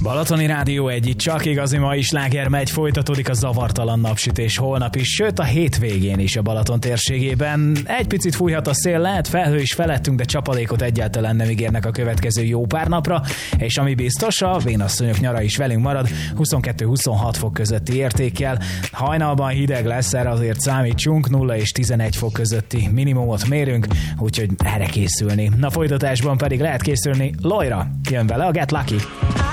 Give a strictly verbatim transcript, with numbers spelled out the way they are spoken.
Balatoni Rádió egy, csak igazi mai sláger megy, folytatódik a zavartalan napsütés holnap is, sőt a hétvégén is a Balaton térségében. Egy picit fújhat a szél, lehet felhő is felettünk, de csapadékot egyáltalán nem ígérnek a következő jó pár napra, és ami biztos, a vénasszonyok nyara is velünk marad, huszonkettő-huszonhat fok közötti értékkel. Hajnalban hideg lesz, erre azért számítsunk, nulla és tizenegy fok közötti minimumot mérünk, úgyhogy erre készülni. Na folytatásban pedig lehet készülni Loira, jön vele a Get Lucky.